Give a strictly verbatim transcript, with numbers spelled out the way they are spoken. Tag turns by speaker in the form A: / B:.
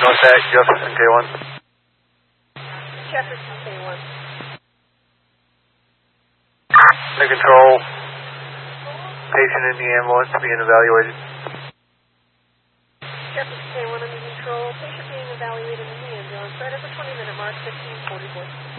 A: North Jefferson K one.
B: Jefferson K one.
A: The control. Patient in the ambulance being evaluated.
B: Jefferson K one under control. Patient being evaluated in the ambulance. Right at the twenty minute mark, fifteen forty-four.